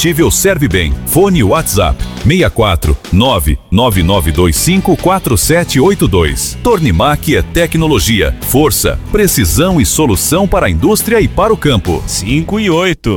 combustível serve bem. Fone WhatsApp 64 999254782. Tornimac é tecnologia, força, precisão e solução para a indústria e para o campo. 5 e 8.